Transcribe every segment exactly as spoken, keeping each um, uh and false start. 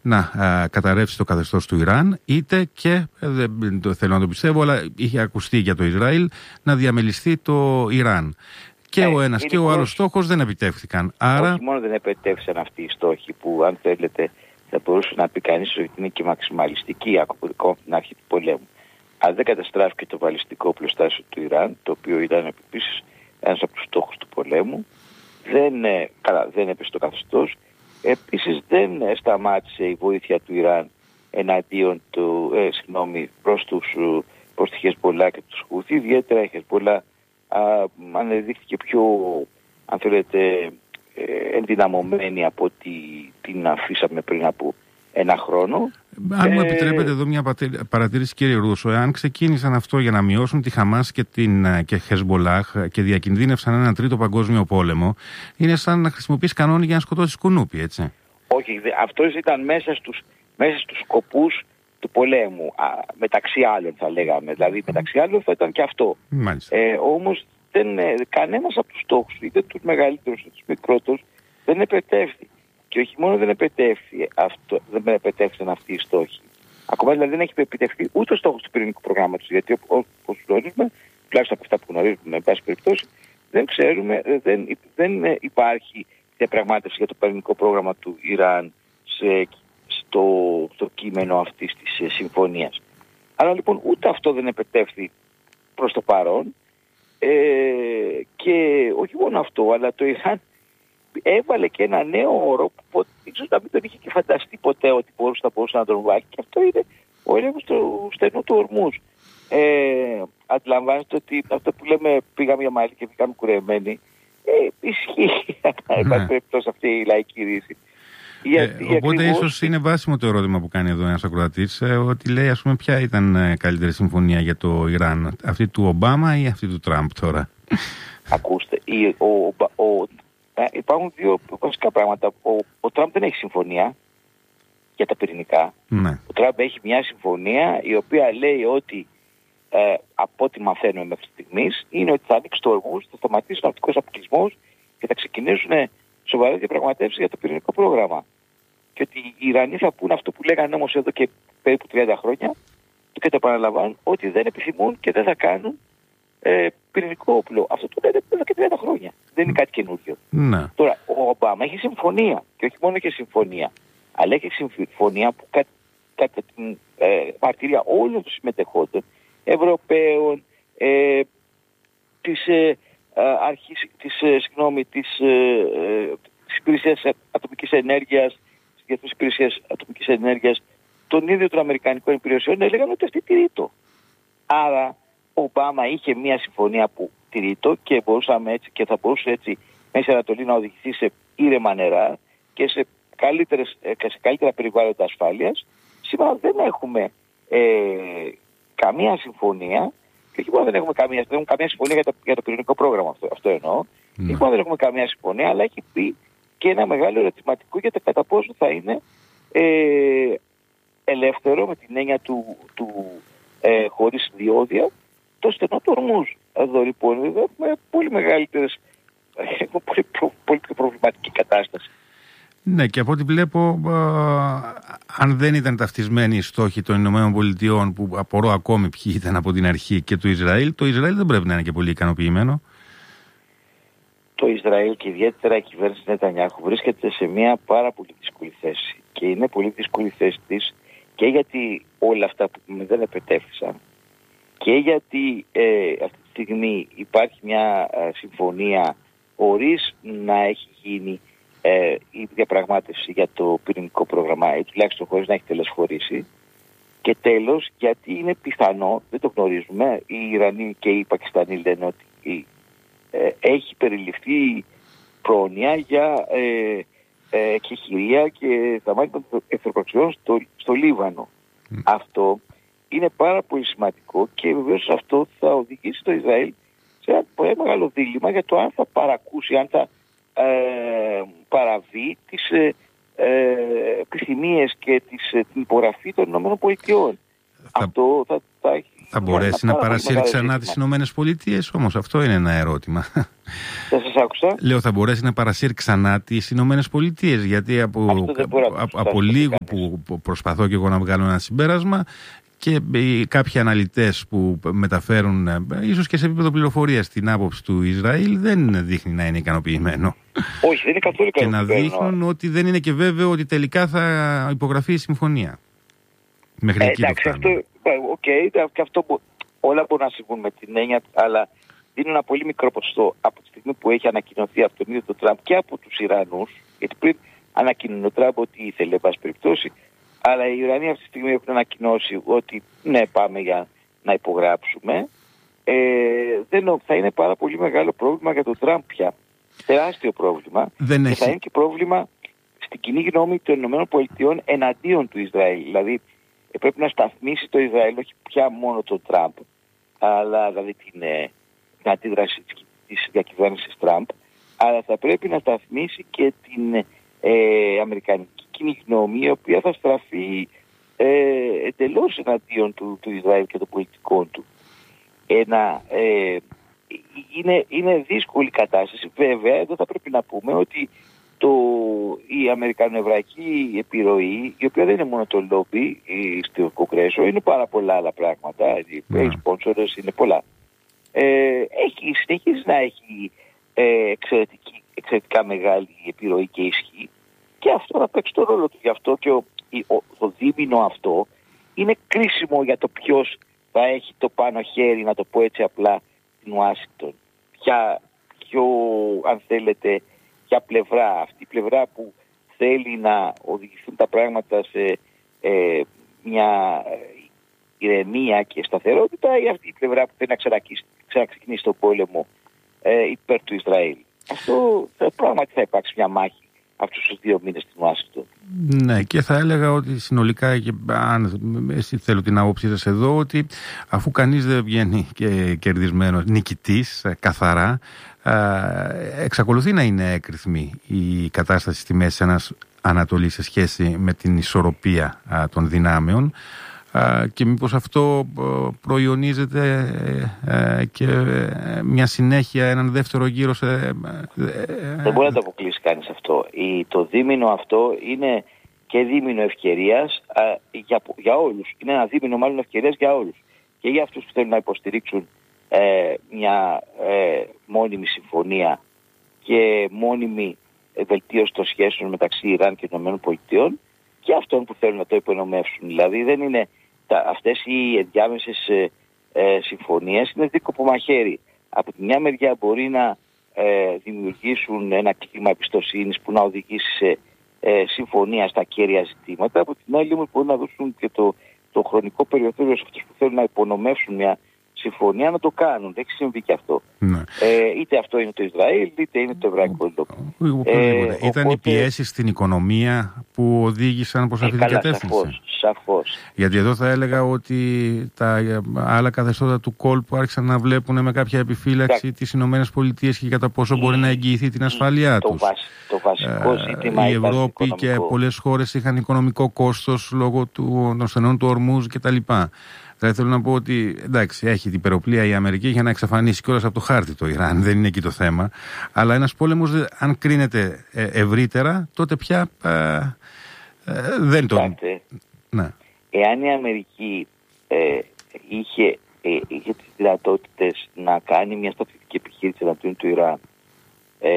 να α, καταρρεύσει το καθεστώς του Ιράν, είτε και, δεν το θέλω να το πιστεύω, αλλά είχε ακουστεί για το Ισραήλ, να διαμελιστεί το Ιράν. Και ε, ο ένας και ο άλλος στόχος δεν επιτεύχθηκαν. Άρα... Όχι μόνο δεν επιτεύχθηκαν αυτοί οι στόχοι που, αν θέλετε, θα μπορούσε να πει κανείς ότι είναι και μαξιμαλιστική ακόμα την αρχή του πολέμου. Αν δεν καταστράφηκε το βαλιστικό οπλοστάσιο του Ιράν, το οποίο ήταν επίσης ένας από τους στόχους του πολέμου, δεν, καλά, δεν έπεσε το καθεστώς. Επίσης δεν σταμάτησε η βοήθεια του Ιράν εναντίον του, ε, συγγνώμη, προς, τους, προς τη Χεσμπολά και τους Χούθι. Ιδιαίτερα η Χεσμπολά ανεδείχθηκε πιο, αν θέλετε, ε, ενδυναμωμένη από ό,τι την αφήσαμε πριν από ένα χρόνο. Αν μου επιτρέπετε εδώ μια παρατήρηση, κύριε Ρούσο, εάν ξεκίνησαν αυτό για να μειώσουν τη Χαμάς και την και Χεσμπολάχ και διακινδύνευσαν έναν τρίτο παγκόσμιο πόλεμο, είναι σαν να χρησιμοποιείς κανόνι για να σκοτώσεις κουνούπι, έτσι? Όχι, αυτό ήταν μέσα στους, μέσα στους σκοπούς του πολέμου, α, μεταξύ άλλων θα λέγαμε, δηλαδή μεταξύ άλλων θα ήταν και αυτό. Ε, όμως δεν, ε, κανένας από τους στόχους, είτε τους μεγαλύτερους είτε τους μικρότερους, δεν επετεύχθη. Και όχι μόνο δεν επετεύχθη αυτό, δεν επετεύχθηκαν αυτοί οι στόχοι. Ακόμα δηλαδή δεν έχει επιτευχθεί ούτε ο στόχος του πυρηνικού προγράμματος, γιατί όπως γνωρίζουμε, τουλάχιστον από αυτά που γνωρίζουμε, εν πάση περιπτώσει, δεν ξέρουμε, δεν, δεν υπάρχει διαπραγμάτευση για το πυρηνικό πρόγραμμα του Ιράν σε, στο, στο κείμενο αυτής της συμφωνίας. Άρα λοιπόν ούτε αυτό δεν επετεύχθη προς το παρόν, ε, και όχι μόνο αυτό, αλλά το Ιράν έβαλε και ένα νέο όρο που ίσως να μην τον είχε και φανταστεί ποτέ ότι μπορούσε, θα μπορούσε να τον βάλει, και αυτό είναι ο έλεγχος του στενού του Ορμούζ. Ε, αντιλαμβάνεστε ότι αυτό που λέμε πήγαμε για μαλλί και βγήκαμε κουρεμένοι, ε, ισχύει εν περιπτώσει αυτή η λαϊκή ρίση. Ε, οπότε ακριβώς... ίσως είναι βάσιμο το ερώτημα που κάνει εδώ ένας ακροατής, ε, ότι λέει, ας πούμε, ποια ήταν ε, καλύτερη συμφωνία για το Ιράν, αυτή του Ομπάμα ή αυτή του Τραμπ τώρα? Ακούστε, η, ο, ο, ο, ε, υπάρχουν δύο βασικά πράγματα. Ο, ο Τραμπ δεν έχει συμφωνία για τα πυρηνικά. Ναι. Ο Τραμπ έχει μια συμφωνία η οποία λέει ότι, ε, από ό,τι μαθαίνουμε μέχρι στιγμής, είναι ότι θα ανοίξει το Ορμούζ, θα σταματήσει ο ναυτικός αποκλεισμός και θα ξεκινήσουν σοβαρές διαπραγματεύσεις για το πυρηνικό πρόγραμμα. Και ότι οι Ιρανοί θα πούν αυτό που λέγανε όμως εδώ και περίπου τριάντα χρόνια, και το επαναλαμβάνουν, ότι δεν επιθυμούν και δεν θα κάνουν ε, πυρηνικό όπλο. Αυτό το λένε εδώ και τριάντα χρόνια. Δεν είναι κάτι καινούριο. Ναι. Τώρα, ο Ομπάμα έχει συμφωνία, και όχι μόνο έχει συμφωνία, αλλά έχει συμφωνία που κα, κατά την ε, μαρτυρία όλων των συμμετεχόντων, Ευρωπαίων, ε, της, ε, αρχής, της, ε, συγγνώμη, της, ε, της υπηρεσίας ατομικής ενέργειας, της Διεθνούς Υπηρεσίας Ατομικής Ενέργειας, των ίδιων των Αμερικανικών υπηρεσιών, έλεγαν ότι αυτή τηρεί το. Άρα, ο Ομπάμα είχε μια συμφωνία που τηρεί το, και μπορούσαμε έτσι, και θα μπορούσε έτσι Μέση Ανατολή να οδηγηθεί σε ήρεμα νερά και σε, καλύτερες, και σε καλύτερα περιβάλλοντα ασφάλειας. Σήμερα δεν έχουμε ε, καμία συμφωνία, και όχι μόνο δεν έχουμε καμία, δεν έχουμε καμία συμφωνία για το, για το πυρηνικό πρόγραμμα, αυτό, αυτό εννοώ. Mm. Όχι μόνο δεν έχουμε καμία συμφωνία, αλλά έχει πει και ένα μεγάλο ερωτηματικό για το κατά πόσο θα είναι ε, ελεύθερο, με την έννοια του, του ε, χωρίς διόδια, το στενό του Ορμούζ. Εδώ λοιπόν έχουμε πολύ μεγαλύτερες, έχουμε πολύ, προ, πολύ πιο προβληματική κατάσταση. Ναι, και από ό,τι βλέπω, α, αν δεν ήταν ταυτισμένοι οι στόχοι των Ηνωμένων Πολιτειών, που απορώ ακόμη ποιοι ήταν από την αρχή, και του Ισραήλ, το Ισραήλ δεν πρέπει να είναι και πολύ ικανοποιημένο. Το Ισραήλ, και ιδιαίτερα η κυβέρνηση Νετανιάχου, βρίσκεται σε μια πάρα πολύ δύσκολη θέση. Και είναι πολύ δύσκολη θέση της και γιατί όλα αυτά που δεν επετέφθησαν, και γιατί ε, αυτή τη στιγμή υπάρχει μια ε, συμφωνία χωρίς να έχει γίνει ε, η διαπραγμάτευση για το πυρηνικό πρόγραμμα, ή τουλάχιστον χωρίς να έχει τελεσφορήσει. Και τέλος, γιατί είναι πιθανό, δεν το γνωρίζουμε, οι Ιρανοί και οι Πακιστανοί λένε ότι ε, έχει περιληφθεί πρόνοια για ε, ε, κεχηρία και δαμάνια των εχθροπραξιών στο, στο Λίβανο. Mm. Αυτό είναι πάρα πολύ σημαντικό, και βεβαίως αυτό θα οδηγήσει το Ισραήλ σε ένα πολύ μεγάλο δίλημμα για το αν θα παρακούσει, αν θα ε, παραβεί τις ε, ε, επιθυμίες και τις, ε, την υπογραφή των ΗΠΑ. Θα... Αυτό θα, θα έχει Θα μπορέσει να παρασύρει ξανά τις Ηνωμένες Πολιτείες όμως? Αυτό είναι ένα ερώτημα. Δεν σας άκουσα. Λέω, θα μπορέσει να παρασύρει ξανά τις Ηνωμένες Πολιτείες? Γιατί από, από, από λίγο που προσπαθώ και εγώ να βγάλω ένα συμπέρασμα, και κάποιοι αναλυτές που μεταφέρουν, ίσως και σε επίπεδο πληροφορίας, την άποψη του Ισραήλ, δεν δείχνει να είναι ικανοποιημένο. Όχι, δεν είναι καθόλου ικανοποιημένο. Και να δείχνουν ότι δεν είναι και βέβαιο ότι τελικά θα υπογραφεί η συμφωνία. Μέχρι εκεί το φτάνουμε. Οκ, και αυτό όλα μπορούν να συμβούν με την έννοια, αλλά δίνουν ένα πολύ μικρό ποσοστό από τη στιγμή που έχει ανακοινωθεί από τον ίδιο τον Τραμπ και από τους Ιρανούς, γιατί πριν ανακοινώνει ο Τραμπ ότι ήθελε, εν πάση περιπτώσει, αλλά οι Ιρανοί αυτή τη στιγμή έχουν ανακοινώσει ότι ναι, πάμε για να υπογράψουμε. Ε, δεν, θα είναι πάρα πολύ μεγάλο πρόβλημα για τον Τραμπ πια. Τεράστιο πρόβλημα. Δεν και έχει... θα είναι και πρόβλημα στην κοινή γνώμη των ΗΠΑ εναντίον του Ισραήλ. Δηλαδή πρέπει να σταθμίσει το Ισραήλ, όχι πια μόνο τον Τραμπ, αλλά δηλαδή την, την αντίδραση της διακυβέρνησης Τραμπ, αλλά θα πρέπει να σταθμίσει και την ε, αμερικανική κοινή γνώμη, η οποία θα στραφεί ε, εντελώς εναντίον του, του Ισραήλ και των πολιτικών του. Ένα, ε, είναι, είναι δύσκολη κατάσταση. Βέβαια, εδώ θα πρέπει να πούμε ότι το, η αμερικανοεβραϊκή επιρροή, η οποία δεν είναι μόνο το λόμπι στο Κογκρέσο, είναι πάρα πολλά άλλα πράγματα. Οι yeah. sponsors είναι πολλά. Ε, έχει, συνεχίζει να έχει ε, εξαιρετικά μεγάλη επιρροή και ισχύ, και αυτό θα παίξει το ρόλο του. Γι' αυτό και ο, ο, το δίμηνο αυτό είναι κρίσιμο για το ποιος θα έχει το πάνω χέρι, να το πω έτσι απλά, στην Ουάσιγκτον. Ποια, ποιο, αν θέλετε, ποια πλευρά, αυτή η πλευρά που θέλει να οδηγηθούν τα πράγματα σε ε, μια ηρεμία και σταθερότητα, ή αυτή η πλευρά που θέλει να ξαναξεκινήσει τον πόλεμο ε, υπέρ του Ισραήλ. Αυτό θα, πράγματι θα υπάρξει μια μάχη αυτούς τους δύο μήνες στην Ουάσιγκτον. Ναι, και θα έλεγα ότι συνολικά, και αν εσύ θέλω την άποψή σας εδώ, ότι αφού κανείς δεν βγαίνει και κερδισμένος, νικητής, καθαρά, εξακολουθεί να είναι έκρηθμη η κατάσταση στη Μέση Ανατολή σε σχέση με την ισορροπία των δυνάμεων, και μήπως αυτό προϊονίζεται και μια συνέχεια, έναν δεύτερο γύρο σε... Δεν μπορεί να το αποκλείσει κανείς αυτό. Το δίμηνο αυτό είναι και δίμηνο ευκαιρίας για, για όλους. Είναι ένα δίμηνο μάλλον ευκαιρίας για όλους. Και για αυτούς που θέλουν να υποστηρίξουν ε, μια ε, μόνιμη συμφωνία και μόνιμη βελτίωση των σχέσεων μεταξύ Ιράν και ΗΠΑ, και αυτών που θέλουν να το υπονομεύσουν. Δηλαδή δεν είναι τα, αυτές οι ενδιάμεσες ε, ε, συμφωνίες είναι δίκοπο μαχαίρι. Από τη μια μεριά μπορεί να ε, δημιουργήσουν ένα κλίμα εμπιστοσύνης που να οδηγήσει σε ε, συμφωνία στα κέρια ζητήματα. Από την άλλη όμως μπορεί να δώσουν και το, το χρονικό περιθώριο σε αυτούς που θέλουν να υπονομεύσουν μια συμφωνία να το κάνουν. Δεν έχει συμβεί και αυτό. Ναι. Ε, είτε αυτό είναι το Ισραήλ, είτε είναι το εβραϊκό λόμπι. Ε, Ήταν οπότε... οι πιέσεις στην οικονομία που οδήγησαν προς αυτή την κατεύθυνση. Σαφώς, σαφώς. Γιατί εδώ θα έλεγα ότι τα άλλα καθεστώτα του κόλπου άρχισαν να βλέπουν με κάποια επιφύλαξη τα... τις Ηνωμένες Πολιτείες και κατά πόσο μπορεί να εγγυηθεί την ασφαλειά το τους. Βασ... Το βασικό ζήτημα η Ευρώπη και πολλές χώρες είχαν οικονομικό κόστος λόγω του, των στενών του Ορμούζ κτλ. Θα θέλω να πω ότι εντάξει, έχει την υπεροπλία η Αμερική για να εξαφανίσει κιόλας από το χάρτη το Ιράν, δεν είναι εκεί το θέμα. Αλλά ένας πόλεμος, αν κρίνεται ευρύτερα, τότε πια ε, ε, δεν τον. Ναι. Εάν η Αμερική ε, είχε, ε, είχε τις δυνατότητες να κάνει μια στρατιωτική επιχείρηση εναντίον του Ιράν ε,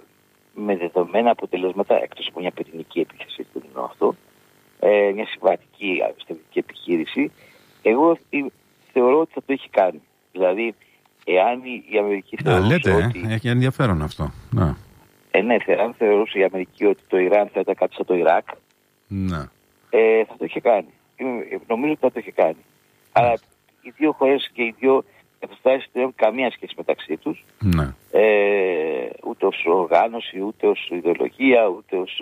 με δεδομένα αποτελέσματα, εκτός από μια πυρηνική επίθεση, δεν είναι αυτό, ε, μια συμβατική στρατιωτική επιχείρηση, εγώ θεωρώ ότι θα το έχει κάνει. Δηλαδή, εάν η Αμερική θεωρούσε Να, λέτε, ότι... Ε, έχει ενδιαφέρον αυτό. Να. Ε, ναι, αν θεωρούσε η Αμερική ότι το Ιράν θα ήταν κάτι σαν το Ιράκ, να. Ε, θα το είχε κάνει. Νομίζω ότι θα το είχε κάνει. Mm. Αλλά οι δύο χώρες και οι δύο καταστάσεις δεν έχουν καμία σχέση μεταξύ τους. Ναι. Ε, ούτε ως οργάνωση, ούτε ως ιδεολογία, ούτε ως...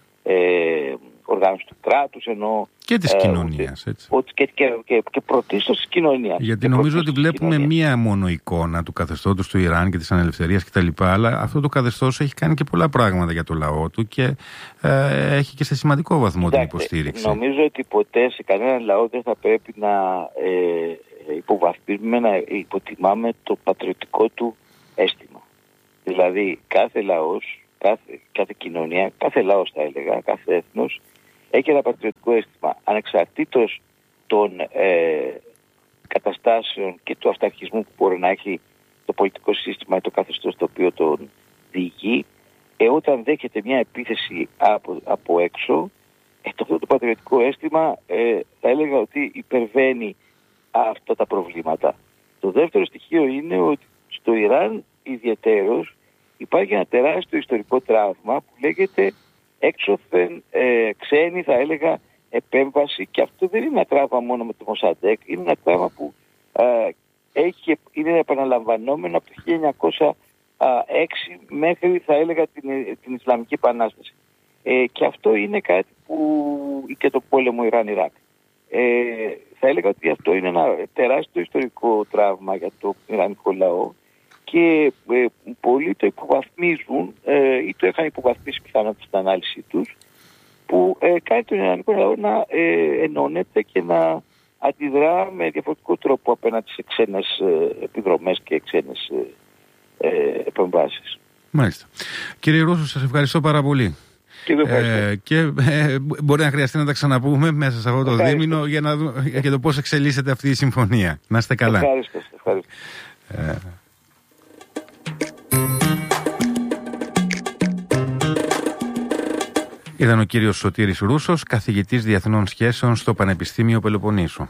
Ε, οργάνωση του κράτους, ενώ και της ε, κοινωνίας, έτσι. Ότι και, και, και, και πρωτίστως της κοινωνίας. Γιατί νομίζω ότι βλέπουμε μία μόνο εικόνα του καθεστώτος του Ιράν και της ανελευθερίας κτλ. Αλλά αυτό το καθεστώς έχει κάνει και πολλά πράγματα για το λαό του και ε, έχει και σε σημαντικό βαθμό Κοιτάξτε, την υποστήριξη. Νομίζω ότι ποτέ σε κανέναν λαό δεν θα πρέπει να, ε, υποβαθμίζουμε, να υποτιμάμε το πατριωτικό του αίσθημα. Δηλαδή κάθε λαός, κάθε, κάθε κοινωνία, κάθε λαός θα έλεγα, κάθε έθνος έχει ένα πατριωτικό αίσθημα ανεξαρτήτως των ε, καταστάσεων και του αυταρχισμού που μπορεί να έχει το πολιτικό σύστημα ή το καθεστώς το οποίο τον διηγεί. Ε, όταν δέχεται μια επίθεση από, από έξω, ε, το, αυτό το πατριωτικό αίσθημα ε, θα έλεγα ότι υπερβαίνει αυτά τα προβλήματα. Το δεύτερο στοιχείο είναι ότι στο Ιράν ιδιαιτέρως υπάρχει ένα τεράστιο ιστορικό τραύμα που λέγεται έξωθεν ε, ξένη, θα έλεγα, επέμβαση, και αυτό δεν είναι ένα τραύμα μόνο με το Μοσαντέκ, είναι ένα τραύμα που ε, έχει, είναι επαναλαμβανόμενο από το χίλια εννιακόσια έξι μέχρι, θα έλεγα, την, την Ισλαμική Επανάσταση. Ε, και αυτό είναι κάτι που, και το πόλεμο Ιράν-Ιράκ. Ε, θα έλεγα ότι αυτό είναι ένα τεράστιο ιστορικό τραύμα για το ιρανικό λαό και ε, πολλοί το υποβαθμίζουν ε, ή το είχαν υποβαθμίσει πιθανότητα στην ανάλυση τους, που ε, κάνει τον ιρανικό λαό να ε, ενώνεται και να αντιδρά με διαφορετικό τρόπο απέναντι σε ξένες ε, επιδρομές και ξένες ε, ε, επεμβάσεις. Μάλιστα. Κύριε Ρούσο, σας ευχαριστώ πάρα πολύ. Και, ε, και ε, μπορεί να χρειαστεί να τα ξαναπούμε μέσα σε αυτό το δίμηνο για να δούμε για το πώς εξελίσσεται αυτή η συμφωνία. Να είστε καλά. Ευχαριστώ. ευχαριστώ. Ε, Ήταν ο κύριος Σωτήρης Ρούσος, καθηγητής διεθνών σχέσεων στο Πανεπιστήμιο Πελοποννήσου.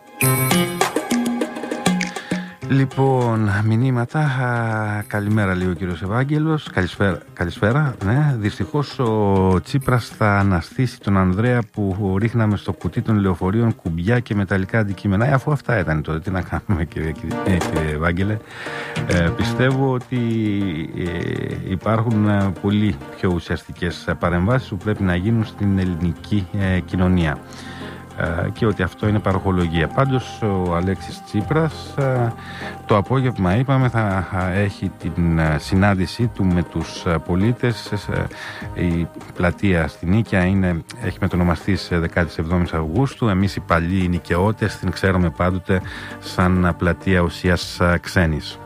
Λοιπόν, μηνύματα. Καλημέρα, λέει ο κύριος Ευάγγελος. Καλησπέρα. Καλησπέρα. Ναι, δυστυχώς ο Τσίπρας θα αναστήσει τον Ανδρέα που ρίχναμε στο κουτί των λεωφορείων κουμπιά και μεταλλικά αντικείμενα. Ε, αφού αυτά ήταν τότε, τι να κάνουμε, κύριε, κύριε, κύριε Ευάγγελε. Ε, πιστεύω ότι ε, υπάρχουν ε, πολύ πιο ουσιαστικές παρεμβάσεις που πρέπει να γίνουν στην ελληνική ε, κοινωνία. Και ότι αυτό είναι παροχολογία. Πάντως ο Αλέξης Τσίπρας το απόγευμα, είπαμε, θα έχει την συνάντησή του με τους πολίτες. Η πλατεία στην Νίκαια είναι, έχει μετονομαστεί σε δεκάτη εβδόμη Αυγούστου. Εμείς οι παλιοί νοικαιώτες την ξέρουμε πάντοτε σαν πλατεία ουσίας ξένης.